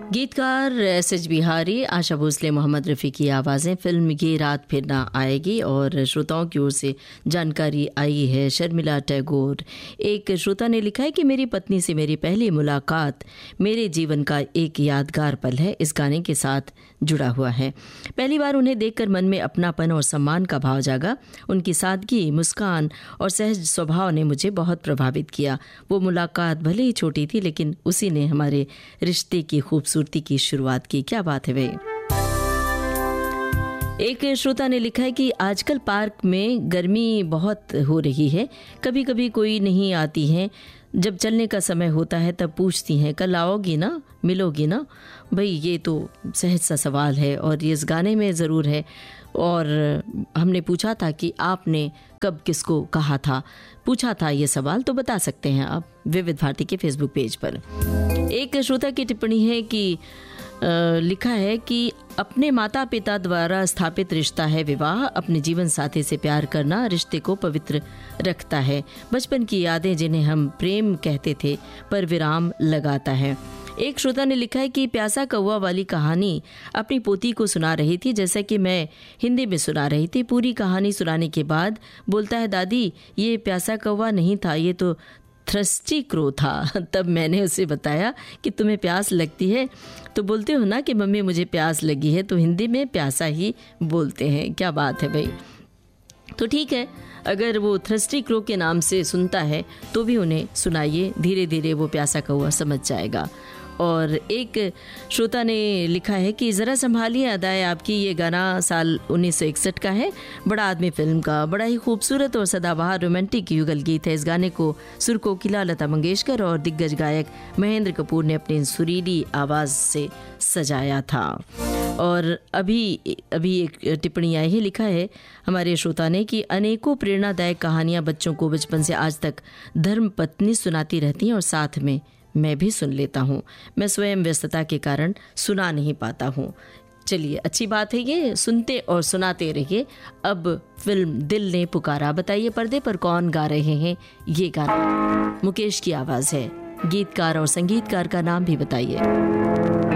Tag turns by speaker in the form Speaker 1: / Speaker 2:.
Speaker 1: गीतकार एस बिहारी, आशा भोसले, मोहम्मद रफ़ी की आवाज़ें। फिल्म ये रात फिर ना आएगी और श्रोताओं की ओर से जानकारी आई है। शर्मिला टैगोर, एक श्रोता ने लिखा है कि मेरी पत्नी से मेरी पहली मुलाकात मेरे जीवन का एक यादगार पल है। इस गाने के साथ जुड़ा हुआ है। पहली बार उन्हें देखकर मन में अपनापन और सम्मान का भाव जागा। उनकी सादगी, मुस्कान और सहज स्वभाव ने मुझे बहुत प्रभावित किया। वो मुलाकात भले ही छोटी थी, लेकिन उसी ने हमारे रिश्ते की खूबसूरती की शुरुआत की। क्या बात है भाई। एक श्रोता ने लिखा है कि आजकल पार्क में गर्मी बहुत हो रही है, कभी कभी कोई नहीं आती हैं। जब चलने का समय होता है तब पूछती हैं, कल आओगी ना, मिलोगी ना। भाई ये तो सहज सा सवाल है और ये इस गाने में ज़रूर है। और हमने पूछा था कि आपने कब किसको कहा था, पूछा था ये सवाल, तो बता सकते हैं आप विविध भारती के फेसबुक पेज पर। एक श्रोता की टिप्पणी है कि लिखा है कि अपने माता पिता द्वारा स्थापित रिश्ता है विवाह। अपने जीवन साथी से प्यार करना रिश्ते को पवित्र रखता है। बचपन की यादें जिन्हें हम प्रेम कहते थे पर विराम लगाता है। एक श्रोता ने लिखा है कि प्यासा कौवा वाली कहानी अपनी पोती को सुना रही थी, जैसे कि मैं हिंदी में सुना रही थी। पूरी कहानी सुनाने के बाद बोलता है, दादी ये प्यासा कौवा नहीं था, ये तो थ्रस्टी क्रो था। तब मैंने उसे बताया कि तुम्हें प्यास लगती है तो बोलते हो ना कि मम्मी मुझे प्यास लगी है, तो हिंदी में प्यासा ही बोलते हैं। क्या बात है भाई। तो ठीक है, अगर वो थ्रस्टी क्रो के नाम से सुनता है तो भी उन्हें सुनाइए, धीरे धीरे वो प्यासा कौवा समझ जाएगा। और एक श्रोता ने लिखा है कि ज़रा संभालिए अदाए आपकी, ये गाना साल 1961 का है, बड़ा आदमी फिल्म का। बड़ा ही खूबसूरत और सदाबहार रोमांटिक युगल गीत है। इस गाने को सुर कोकिला लता मंगेशकर और दिग्गज गायक महेंद्र कपूर ने अपनी सुरीली आवाज़ से सजाया था। और अभी एक टिप्पणी आई है, लिखा है हमारे श्रोता ने कि अनेकों प्रेरणादायक कहानियाँ बच्चों को बचपन से आज तक धर्म पत्नी सुनाती रहती हैं और साथ में मैं भी सुन लेता हूँ। मैं स्वयं व्यस्तता के कारण सुना नहीं पाता हूँ। चलिए, अच्छी बात है, ये सुनते और सुनाते रहिए। अब फिल्म दिल ने पुकारा, बताइए पर्दे पर कौन गा रहे हैं ये गाना? मुकेश की आवाज़ है। गीतकार और संगीतकार का नाम भी बताइए।